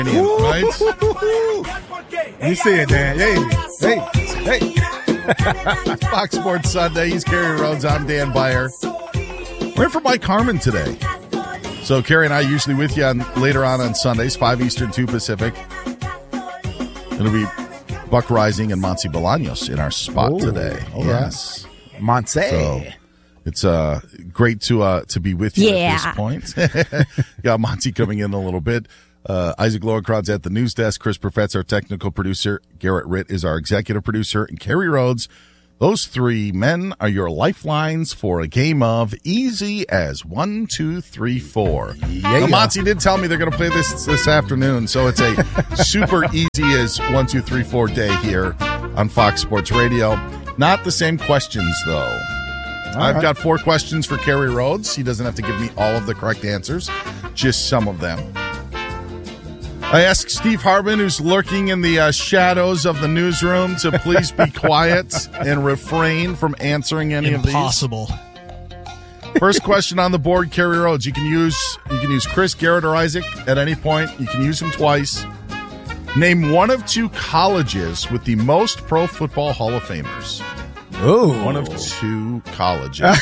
right? You see it, Dan. Hey. Fox Sports Sunday. He's Kerry Rhodes. I'm Dan Beyer. We're in for Mike Harmon today. So Kerry and I usually with you later on Sundays, 5 Eastern, 2 Pacific. It'll be Buck Rising and Monty Bolaños in our spot today. Yes. Monte. So it's great to be with you at this point. Got Monty coming in a little bit. Isaac Lowenkron's at the news desk. Chris Perfett's our technical producer. Garrett Ritt is our executive producer. And Kerry Rhodes. Those three men are your lifelines for a game of easy as 1, 2, 3, 4. Now, Monty did tell me they're going to play this afternoon, so it's a super easy as 1, 2, 3, 4 day here on Fox Sports Radio. Not the same questions, though. I've got 4 questions for Kerry Rhodes. He doesn't have to give me all of the correct answers, just some of them. I asked Steve Harbin, who's lurking in the shadows of the newsroom, to please be quiet and refrain from answering any of these. Impossible. First question on the board, Kerry Rhodes. You can use Chris, Garrett, or Isaac at any point. You can use them twice. Name one of 2 colleges with the most Pro Football Hall of Famers. Ooh. One of 2 colleges.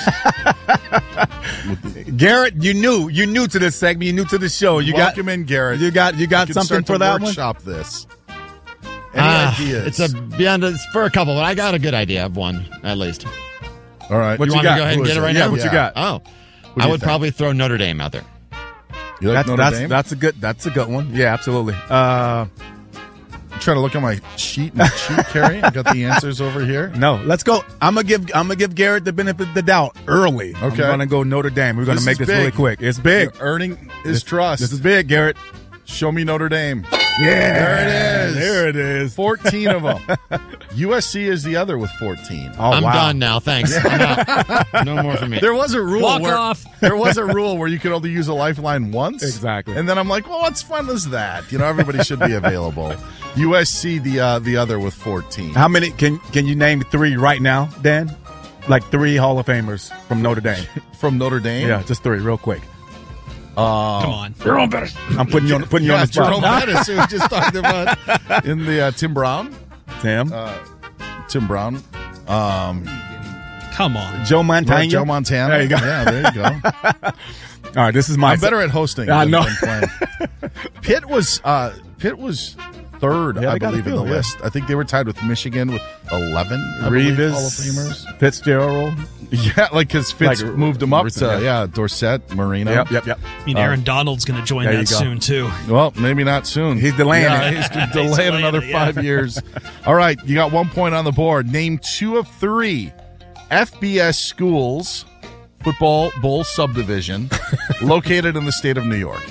Garrett, you new to this segment. You new to the show. Welcome in, Garrett. You got something for that one? Workshop this. Any ideas? It's for a couple, but I got a good idea of one at least. All right. What you want to go ahead and get it right now? What you got? Oh, I would probably throw Notre Dame out there. You like Notre Dame? That's a good one. Yeah, absolutely. I'm trying to look at my sheet, Kerry. I got the answers over here. No, let's go. I'm gonna give Garrett the benefit of the doubt early. Okay. I'm gonna go Notre Dame. We're gonna make this really quick. It's big. You're earning his trust. This is big, Garrett. Show me Notre Dame. Yeah, there it is. 14 of them. USC is the other with 14. Oh, I'm done now. Thanks. I'm out. No more for me. There was a rule. Walk off. There was a rule where you could only use a lifeline once. Exactly. And then I'm like, well, what fun is that? Everybody should be available. USC, the other with 14. How many can you name 3 right now, Dan? Like 3 Hall of Famers from Notre Dame. From Notre Dame? Yeah, just 3 real quick. Come on. Jerome Bettis. I'm putting you on the spot. Jerome Bettis, who we just talked about in the Tim Brown. Tim Brown. Come on. Joe Montana. Right, Joe Montana. There you go. Yeah, there you go. All right, this is my. I'm better at hosting. I know. Pitt was third, I believe, in the list. I think they were tied with Michigan with 11 Revis, Hall of Famers. Fitzgerald. Yeah, because Fitz moved him up to Dorsett, Marino. Yep. I mean, Aaron Donald's going to join that soon, too. Well, maybe not soon. He's delaying it. He's delaying another 5 years. All right, you got 1 point on the board. Name 2 of 3 FBS schools, football bowl subdivision, located in the state of New York.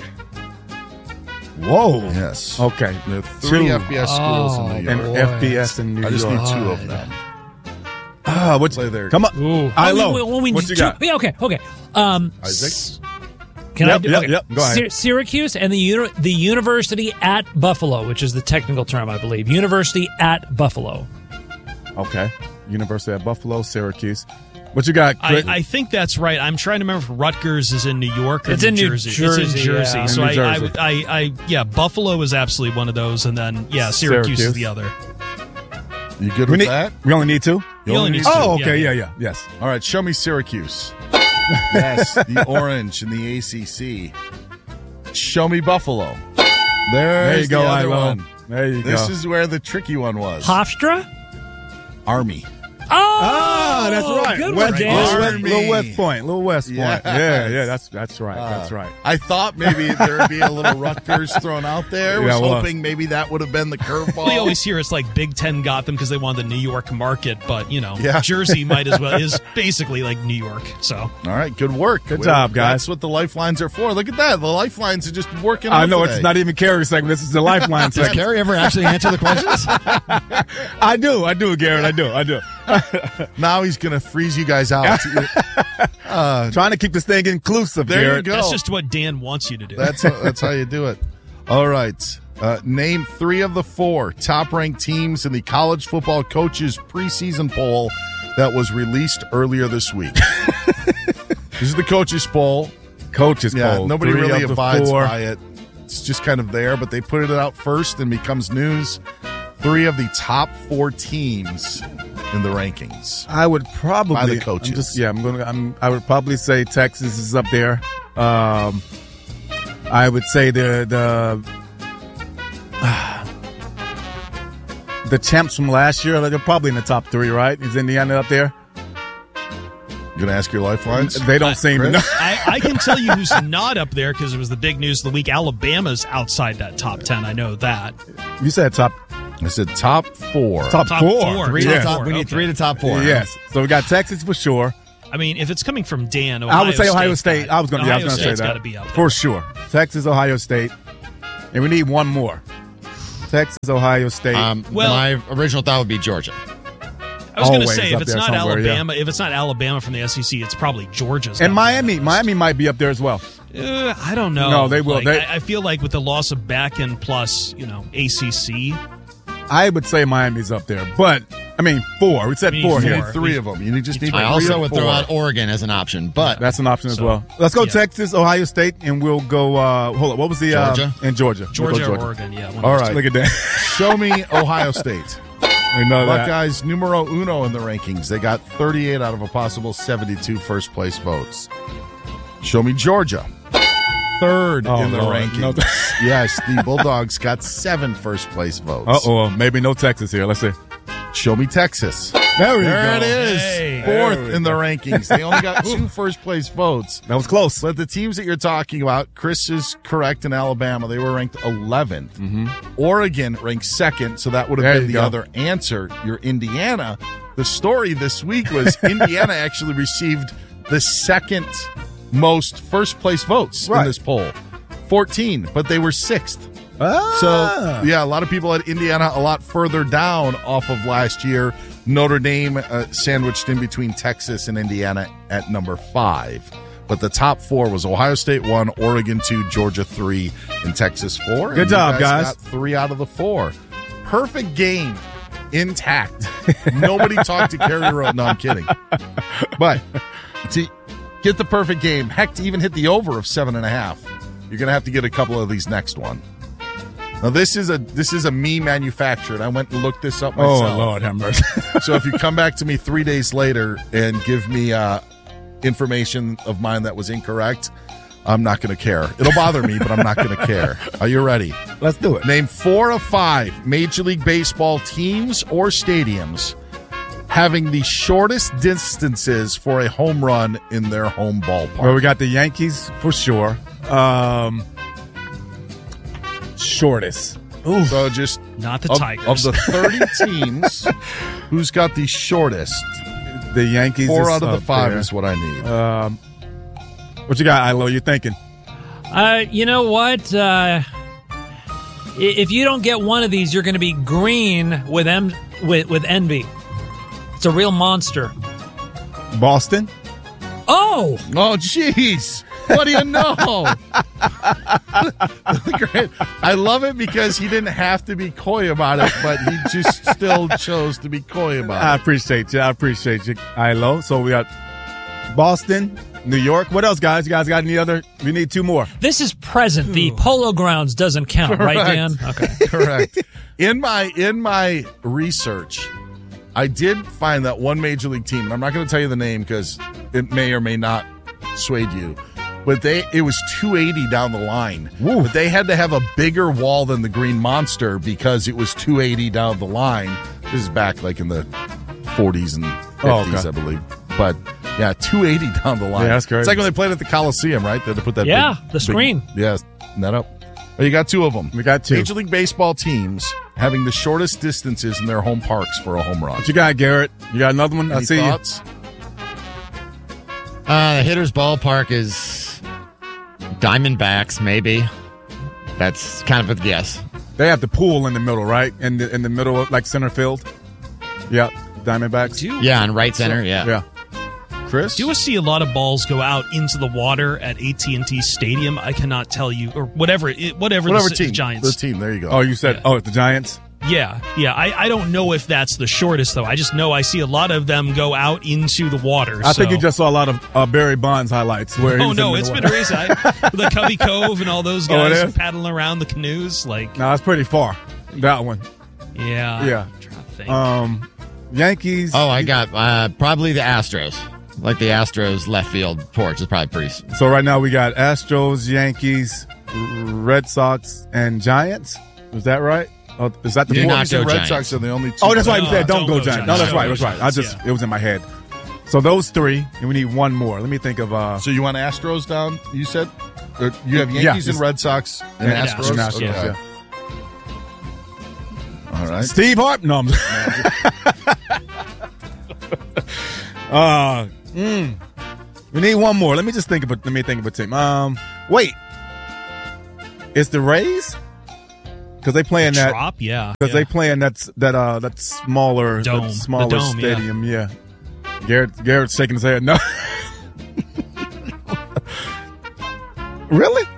Whoa. Yes. Okay. There are 3 FBS schools in New York. And FBS in New York. I just need 2 of them. What's there? Come on. What you got? Yeah, okay. Isaac? Can I do? Yep. Go ahead. Syracuse and the University at Buffalo, which is the technical term, I believe. University at Buffalo. Okay. University at Buffalo, Syracuse. What you got, Chris? I think that's right. I'm trying to remember if Rutgers is in New York or It's New in New Jersey. Jersey. It's in Jersey. Yeah. So New Jersey. Buffalo is absolutely one of those, and then Syracuse is the other. You good with that? We only need 2? You only need 2. Oh, okay. Yeah. Yes. All right, show me Syracuse. Yes, the orange in the ACC. Show me Buffalo. There you go, the other Ilo. one. There you go. This is where the tricky one was. Hofstra? Army. Oh, that's right. Good West, one, Dan. Little West Point. Yes. Yeah. That's right. That's right. I thought maybe there would be a little Rutgers thrown out there. Yeah, was hoping maybe that would have been the curveball. We always hear it's like Big Ten got them because they wanted the New York market, but Yeah. Jersey might as well is basically like New York. So all right, good work. Good job, guys. That's what the lifelines are for. Look at that. The lifelines are just working out I know today. it's not even Kerry's segment. This is the Lifeline Does segment. Kerry ever actually answer the questions? I do, Garrett. I do. Now he's going to freeze you guys out. Trying to keep this thing inclusive, There Garrett. you go. that's just what Dan wants you to do. That's how you do it. All right. Name 3 of the 4 top-ranked teams in the college football coaches preseason poll that was released earlier this week. This is the coaches poll. Coaches Yeah, poll. nobody 3 really of the abides 4. by it. It's just kind of there, but they put it out first and becomes news. 3 of the top 4 teams in the rankings. I would probably by the coaches. I would probably say Texas is up there. I would say the champs from last year, they're probably in the top 3, right? Is Indiana up there? You gonna ask your lifelines? They don't seem to know. I can tell you who's not up there because it was the big news of the week. Alabama's outside that top 10. I know that. You said top. I said top 4. Top 4. 3 yeah. to top. We need 3 to top 4. Yes. So we got Texas for sure. I mean, if it's coming from Dan, I would say Ohio State. I was going to say that. Got to be up there. For sure. Texas, Ohio State. And we need one more. Texas, Ohio State. My original thought would be Georgia. I was going to Always say, if up it's there not somewhere, Alabama, if it's not Alabama from the SEC, it's probably Georgia's. And Miami. Miami might be up there as well. I don't know. No, they will. I feel like with the loss of Beck plus, ACC. I would say Miami's up there. But, 4. We said 4 You here. need 3 of them. You just need 3 I also would 4. throw out Oregon as an option, but That's an option as well. Let's go Texas, Ohio State, and we'll go, hold on, what was the... Georgia? And Georgia. Georgia or Oregon, yeah. All right. Look at that. Show me Ohio State. We know that. Buckeyes numero uno in the rankings. They got 38 out of a possible 72 first-place votes. Show me Georgia. 3rd in the rankings. No. Yes, the Bulldogs got 7 first-place votes. Uh-oh, maybe no Texas here. Let's see. Show me Texas. There we There go. it is. Hey. 4th in the rankings. They only got 2 first-place votes. That was close. But the teams that you're talking about, Chris is correct in Alabama. They were ranked 11th. Mm-hmm. Oregon ranked 2nd, so that would have There been you the go. other answer. Your Indiana. The story this week was Indiana actually received the 2nd most first-place votes in this poll. 14, but they were 6th. So, yeah, a lot of people had Indiana a lot further down off of last year. Notre Dame sandwiched in between Texas and Indiana at number 5. But the top 4 was Ohio State 1, Oregon 2, Georgia 3, and Texas 4. Good job, guys. Got 3 out of the 4. Perfect game. Intact. Nobody talked to Kerry Road. No, I'm kidding. But to get the perfect game, heck, to even hit the over of 7.5, you're going to have to get a couple of these next one. Now, this is a me manufactured. I went and looked this up myself. Oh, Lord have mercy. So if you come back to me 3 days later and give me information of mine that was incorrect, I'm not going to care. It'll bother me, but I'm not going to care. Are you ready? Let's do it. Name 4 of 5 Major League Baseball teams or stadiums having the shortest distances for a home run in their home ballpark. Well, we got the Yankees for sure. Shortest. Ooh. So just not the Tigers. Of the 30 teams, who's got the shortest? The Yankees. 4 out of the 5 there. is what I need. What you got, Ilo? You thinking? You know what? If you don't get one of these, you're going to be green with envy. It's a real monster. Boston? Oh, jeez. What do you know? Great. I love it because he didn't have to be coy about it, but he just still chose to be coy about I it. appreciate you, Ilo. So we got Boston, New York. What else, guys? You guys got any other? We need 2 more. this is present. The Polo Grounds doesn't count, right, Dan? Okay. Correct. In my research, I did find that one major league team, and I'm not going to tell you the name because it may or may not sway you, but it was 280 down the line. Woo. But they had to have a bigger wall than the Green Monster because it was 280 down the line. This is back like in the 40s and 50s, I believe. But yeah, 280 down the line. Yeah, that's great. It's like when they played at the Coliseum, right? They had to put that the screen. Net up. Well, you got 2 of them. We got 2. Major League Baseball teams having the shortest distances in their home parks for a home run. What you got, Garrett? You got another one? I Any see thoughts? the hitter's ballpark is Diamondbacks, maybe. That's kind of a guess. They have the pool in the middle, right? In the middle, of, like center field. Yeah, Diamondbacks. Yeah, in right center, yeah. Chris? Do you see a lot of balls go out into the water at AT&T Stadium? I cannot tell you, or whatever team. the Giants. The team, there you go. Oh, you said, Yeah. the Giants? Yeah. I don't know if that's the shortest, though. I just know I see a lot of them go out into the water. I think you just saw a lot of Barry Bonds highlights. Where it's been a race. The Cubby Cove and all those guys paddling around the canoes. No, it's pretty far, that one. Yeah. I'm trying to think. Yankees. Oh, I got probably the Astros. Like the Astros left field porch is probably pretty. So right now we got Astros, Yankees, Red Sox, and Giants. Is that right? Oh, is that the Do four? not go Red Giants. Sox are the only two. Oh, that's right. You said don't go Giants. No, that's right. Don't That's go right. Giants. It was in my head. So those three, and we need one more. Let me think of. So you want Astros down? You said you have Yankees and Red Sox and Astros. And Astros, Okay. yeah. All right. Steve Harp. No. We need one more. Let me think of a team. Wait. It's the Rays? Because they playing that. Drop, yeah. Because they playing that smaller Dome. smaller The dome, stadium. Yeah. Garrett's shaking his head. No. Really?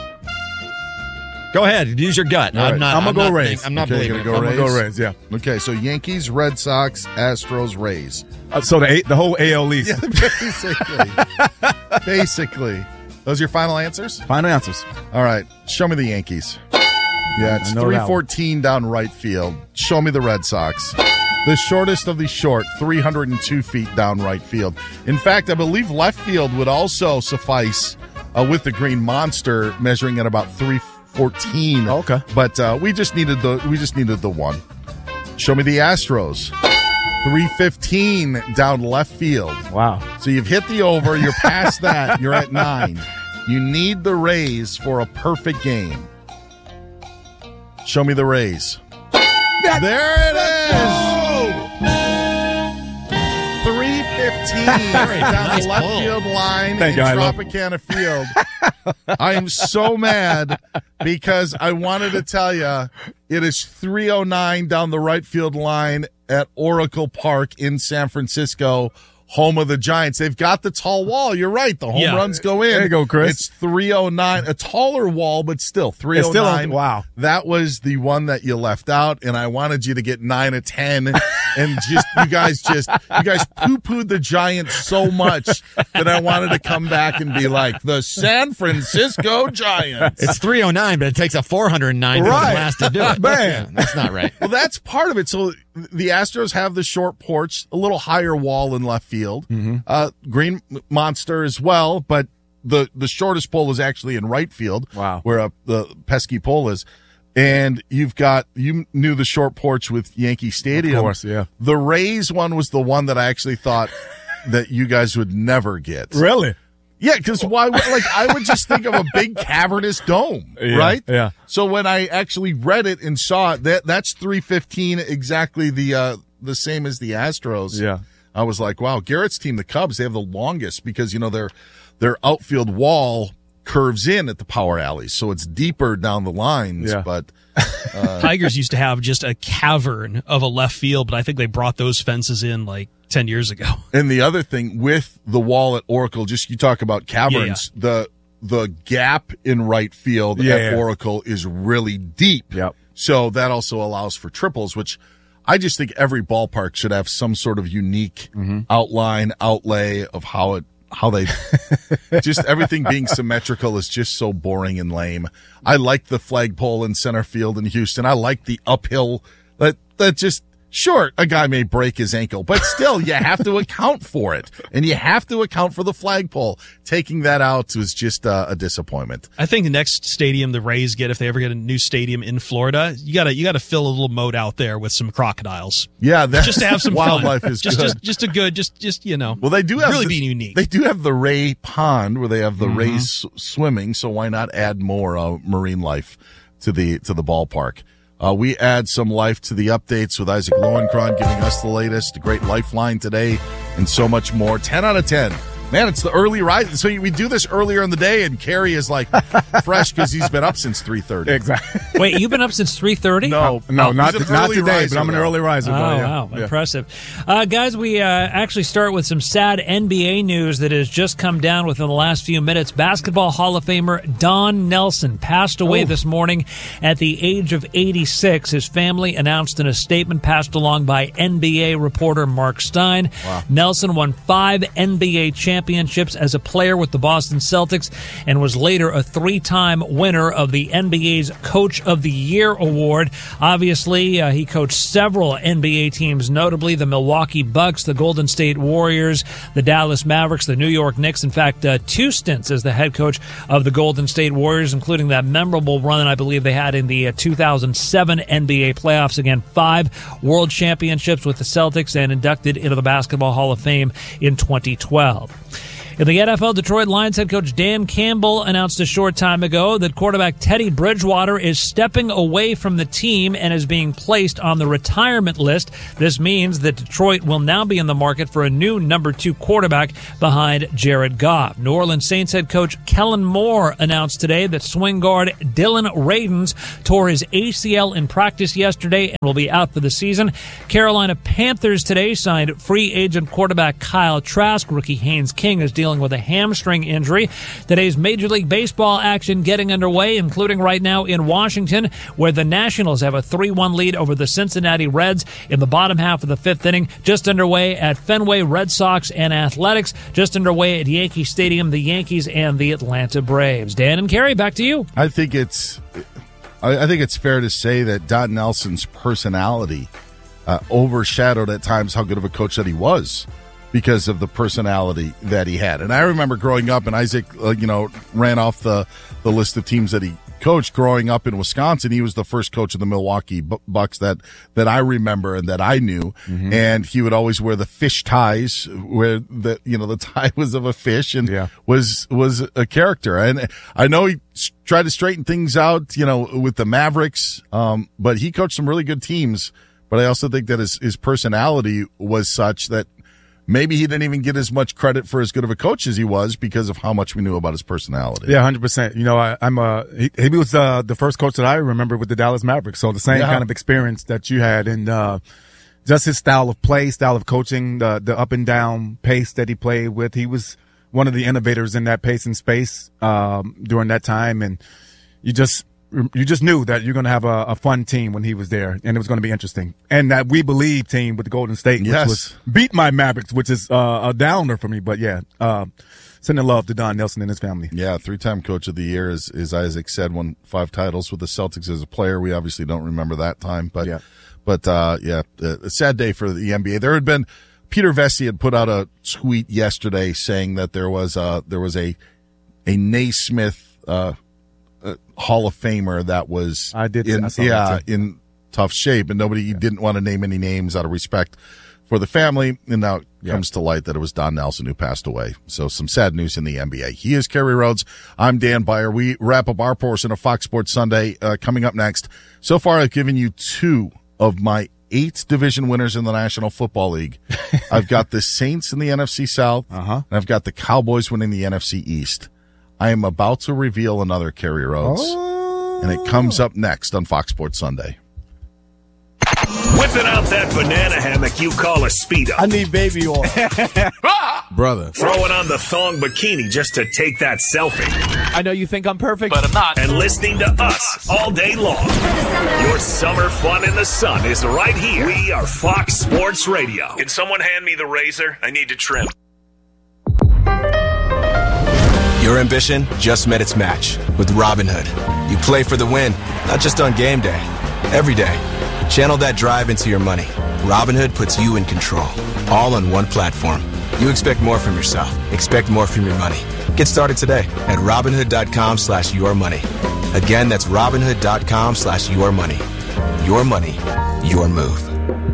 Go ahead. Use your gut. All right. I'm gonna go Rays. I'm not Okay, believing gonna it. go I'm going to go Rays, yeah. Okay, so Yankees, Red Sox, Astros, Rays. So the whole AL East. Yeah, basically. Those are your final answers? Final answers. All right, show me the Yankees. Yeah, it's I know that 314 down right field. Show me the Red Sox. The shortest of the short, 302 feet down right field. In fact, I believe left field would also suffice with the Green Monster measuring at about 314. Okay. But we just needed the one. Show me the Astros. 315 down left field. Wow. So you've hit the over. You're past that. You're at 9. You need the Rays for a perfect game. Show me the Rays. There it is. 315 down the left field line in Tropicana Field. I am so mad because I wanted to tell you it is 309 down the right field line at Oracle Park in San Francisco, home of the Giants. They've got the tall wall. You're right. The home runs go in. There you go, Chris. It's 309, a taller wall, but still 309. Wow. That was the one that you left out, and I wanted you to get 9 of 10. And you guys poo-pooed the Giants so much that I wanted to come back and be like, the San Francisco Giants. It's 309, but it takes a 409 class to do it. Man. Yeah, that's not right. Well, that's part of it. So the Astros have the short porch, a little higher wall in left field. Mm-hmm. Green Monster as well, but the shortest pole is actually in right field. Wow. Where the pesky pole is. And you knew the short porch with Yankee Stadium. Of course, yeah. The Rays one was the one that I actually thought that you guys would never get. Really? Yeah, because I would just think of a big cavernous dome, right? Yeah. So when I actually read it and saw it, that's 315, exactly the same as the Astros. Yeah. I was like, wow, Garrett's team, the Cubs, they have the longest because their outfield wall curves in at the power alleys, so it's deeper down the lines. Yeah. But Tigers used to have just a cavern of a left field, but I think they brought those fences in 10 years ago. And the other thing with the wall at Oracle, just you talk about caverns, the gap in right field at Oracle is really deep. Yep. So that also allows for triples, which I just think every ballpark should have some sort of unique outline, outlay of how they just everything being symmetrical is just so boring and lame. I like the flagpole in center field in Houston. I like the uphill that just sure, a guy may break his ankle, but still you have to account for it. And you have to account for the flagpole. Taking that out was just a disappointment. I think the next stadium the Rays get, if they ever get a new stadium in Florida, you gotta fill a little moat out there with some crocodiles. Yeah, just to have some wildlife fun. is good. Just Well, they do have really being unique. They do have the Ray Pond where they have the Rays swimming, so why not add more marine life to the ballpark? We add some life to the updates with Isaac Lowenkron giving us the latest, a great lifeline today, and so much more. 10 out of 10. Man, it's the early rise. So we do this earlier in the day, and Carrie is like fresh because he's been up since 3:30. Exactly. Wait, you've been up since 3:30? No, not he's an not early today, riser, but I'm an though. early riser. Oh, though, yeah. wow. Yeah. Impressive. Guys, we actually start with some sad NBA news that has just come down within the last few minutes. Basketball Hall of Famer Don Nelson passed away this morning at the age of 86. His family announced in a statement passed along by NBA reporter Mark Stein. Wow. Nelson won 5 NBA championships as a player with the Boston Celtics and was later a 3-time winner of the NBA's Coach of the Year award. Obviously, he coached several NBA teams, notably the Milwaukee Bucks, the Golden State Warriors, the Dallas Mavericks, the New York Knicks. In fact, 2 stints as the head coach of the Golden State Warriors, including that memorable run I believe they had in the 2007 NBA playoffs. Again, 5 world championships with the Celtics and inducted into the Basketball Hall of Fame in 2012. In the NFL, Detroit Lions head coach Dan Campbell announced a short time ago that quarterback Teddy Bridgewater is stepping away from the team and is being placed on the retirement list. This means that Detroit will now be in the market for a new number 2 quarterback behind Jared Goff. New Orleans Saints head coach Kellen Moore announced today that swing guard Dylan Radins tore his ACL in practice yesterday and will be out for the season. Carolina Panthers today signed free agent quarterback Kyle Trask. Rookie Haynes King is dealing with a hamstring injury. Today's Major League Baseball action getting underway, including right now in Washington, where the Nationals have a 3-1 lead over the Cincinnati Reds in the bottom half of the 5th inning. Just underway at Fenway, Red Sox and Athletics. Just underway at Yankee Stadium, the Yankees and the Atlanta Braves. Dan and Carrie, back to you. I think it's fair to say that Don Nelson's personality overshadowed at times how good of a coach that he was, because of the personality that he had. And I remember growing up, and Isaac, ran off the list of teams that he coached growing up in Wisconsin. He was the first coach of the Milwaukee Bucks that I remember and that I knew. Mm-hmm. And he would always wear the fish ties, where the tie was of a fish, and was a character. And I know he tried to straighten things out, with the Mavericks. But he coached some really good teams. But I also think that his personality was such that maybe he didn't even get as much credit for as good of a coach as he was because of how much we knew about his personality. Yeah, 100%. He was the first coach that I remember with the Dallas Mavericks. So the same kind of experience that you had, and just his style of play, style of coaching, the up and down pace that he played with. He was one of the innovators in that pace and space during that time, and you just knew that you're going to have a fun team when he was there, and it was going to be interesting. And that We Believe team with the Golden State, which was beat my Mavericks, which is a downer for me. But sending love to Don Nelson and his family. Yeah, 3-time Coach of the Year, as Isaac said, won 5 titles with the Celtics as a player. We obviously don't remember that time, but a sad day for the NBA. There had been Peter Vesey had put out a tweet yesterday saying that there was a Naismith Hall of Famer that was in tough shape, and he didn't want to name any names out of respect for the family. And now it comes to light that it was Don Nelson who passed away. So some sad news in the NBA. He is Kerry Rhodes. I'm Dan Beyer. We wrap up our portion of Fox Sports Sunday coming up next. So far, I've given you 2 of my 8 division winners in the National Football League. I've got the Saints in the NFC South, and I've got the Cowboys winning the NFC East. I am about to reveal another Kerry Rhodes, and it comes up next on Fox Sports Sunday. Whipping out that banana hammock you call a Speedo. I need baby oil. Brother. Throwing on the thong bikini just to take that selfie. I know you think I'm perfect, but I'm not. And listening to us all day long. Your summer fun in the sun is right here. We are Fox Sports Radio. Can someone hand me the razor? I need to trim. Your ambition just met its match with Robinhood. You play for the win, not just on game day, every day. Channel that drive into your money. Robinhood puts you in control, all on one platform. You expect more from yourself. Expect more from your money. Get started today at Robinhood.com/yourmoney. Again, that's Robinhood.com/yourmoney. Your money, your move.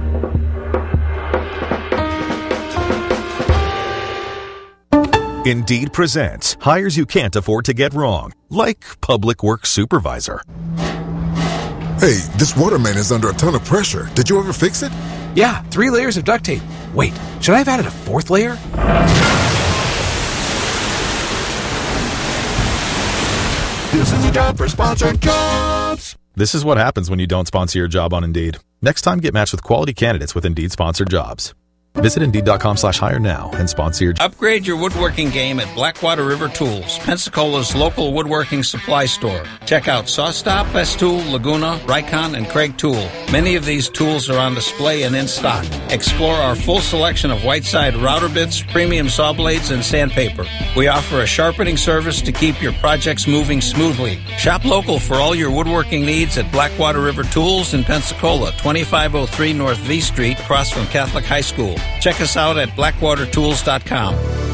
Indeed presents hires you can't afford to get wrong, like public works supervisor. Hey, this water main is under a ton of pressure. Did you ever fix it? Yeah, 3 layers of duct tape. Wait, should I have added a 4th layer? This is a job for Sponsored Jobs. This is what happens when you don't sponsor your job on Indeed. Next time, get matched with quality candidates with Indeed sponsored jobs. Visit Indeed.com/hire now and sponsor your job. Upgrade your woodworking game at Blackwater River Tools, Pensacola's local woodworking supply store. Check out SawStop, Festool, Laguna, Rikon, and Craig Tool. Many of these tools are on display and in stock. Explore our full selection of Whiteside router bits, premium saw blades, and sandpaper. We offer a sharpening service to keep your projects moving smoothly. Shop local for all your woodworking needs at Blackwater River Tools in Pensacola, 2503 North V Street, across from Catholic High School. Check us out at blackwatertools.com.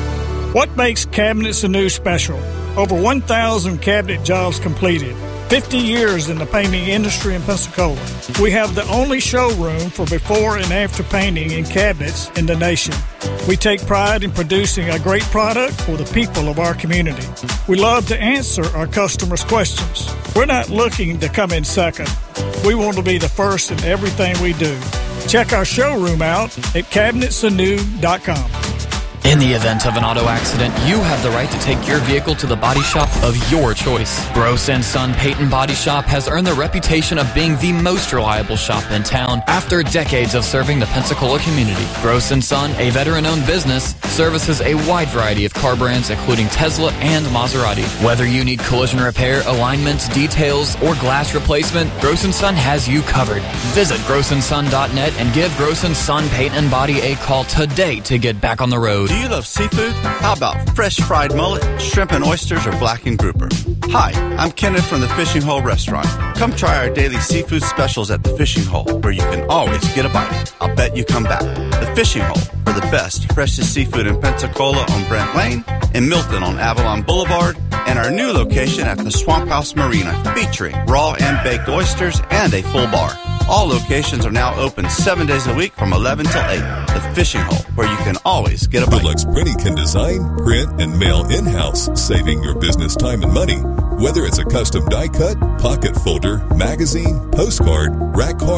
What makes Cabinets Anew special? Over 1,000 cabinet jobs completed. 50 years in the painting industry in Pensacola. We have the only showroom for before and after painting in cabinets in the nation. We take pride in producing a great product for the people of our community. We love to answer our customers' questions. We're not looking to come in second. We want to be the first in everything we do. Check our showroom out at cabinetsanew.com. In the event of an auto accident, you have the right to take your vehicle to the body shop of your choice. Gross & Son Paint & Body Shop has earned the reputation of being the most reliable shop in town after decades of serving the Pensacola community. Gross & Son, a veteran-owned business, services a wide variety of car brands including Tesla and Maserati. Whether you need collision repair, alignments, details, or glass replacement, Gross & Son has you covered. Visit grossandson.net and give Gross & Son Paint & Body a call today to get back on the road. Do you love seafood? How about fresh fried mullet, shrimp and oysters, or blackened grouper? Hi, I'm Kenneth from the Fishing Hole Restaurant. Come try our daily seafood specials at the Fishing Hole, where you can always get a bite. I'll bet you come back. The Fishing Hole, for the best, freshest seafood in Pensacola on Brent Lane, in Milton on Avalon Boulevard, and our new location at the Swamp House Marina, featuring raw and baked oysters and a full bar. All locations are now open 7 days a week from 11 till 8. The Fishing Hole, where you can always get a bite. Goodluck's Printing can design, print, and mail in-house, saving your business time and money. Whether it's a custom die cut, pocket folder, magazine, postcard, rack card,